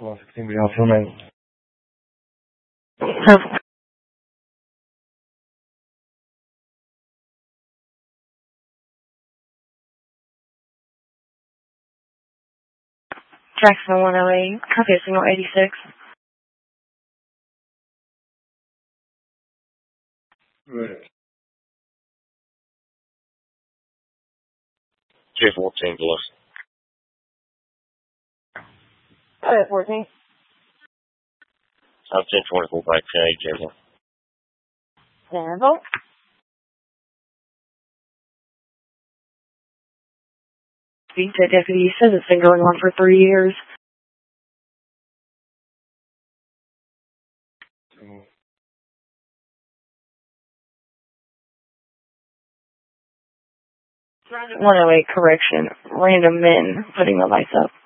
16 Beyond Filming. Jackson 108, copy signal 86. Right. J14 plus. 14. 1024 by 10 J1. Danville. Speak to deputy. He says it's been going on for 3 years. So, 108, correction. Random men putting the lights up.